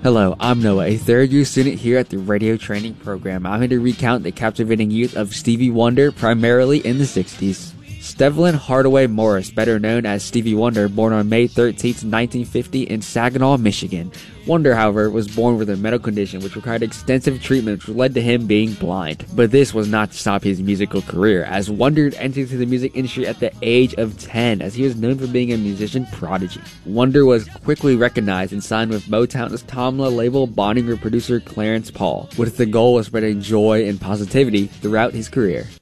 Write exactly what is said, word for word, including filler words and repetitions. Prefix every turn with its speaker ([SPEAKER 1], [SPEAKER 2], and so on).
[SPEAKER 1] Hello, I'm Noah, a third-year student here at the radio training program. I'm here to recount the captivating youth of Stevie Wonder, primarily in the sixties. Stevlin Hardaway Morris, better known as Stevie Wonder, born on May thirteenth, nineteen fifty in Saginaw, Michigan. Wonder, however, was born with a medical condition which required extensive treatment, which led to him being blind. But this was not to stop his musical career, as Wonder entered into the music industry at the age of ten, as he was known for being a musician prodigy. Wonder was quickly recognized and signed with Motown's Tamla label, bonding with producer Clarence Paul, with the goal of spreading joy and positivity throughout his career.